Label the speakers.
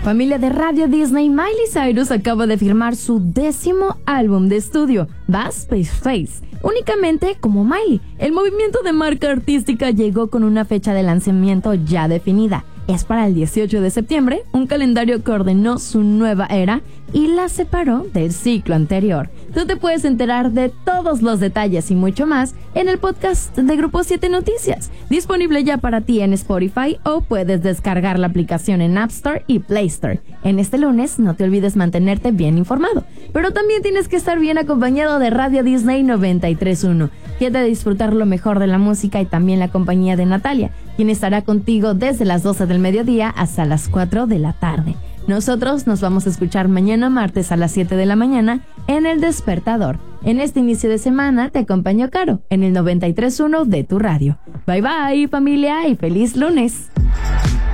Speaker 1: Familia de Radio Disney, Miley Cyrus acaba de firmar su 10º álbum de estudio, Bad Space Face, únicamente como Miley. El movimiento de marca artística llegó con una fecha de lanzamiento ya definida. Es para el 18 de septiembre, un calendario que ordenó su nueva era y la separó del ciclo anterior. Tú te puedes enterar de todos los detalles y mucho más en el podcast de Grupo 7 Noticias, disponible ya para ti en Spotify, o puedes descargar la aplicación en App Store y Play Store. En este lunes no te olvides mantenerte bien informado, pero también tienes que estar bien acompañado de Radio Disney 93.1. Quédate a disfrutar lo mejor de la música y también la compañía de Natalia, quien estará contigo desde las 12 del mediodía hasta las 4 de la tarde. Nosotros nos vamos a escuchar mañana martes a las 7 de la mañana en El Despertador. En este inicio de semana te acompañó Caro en el 93.1 de tu radio. Bye bye, familia, y feliz lunes.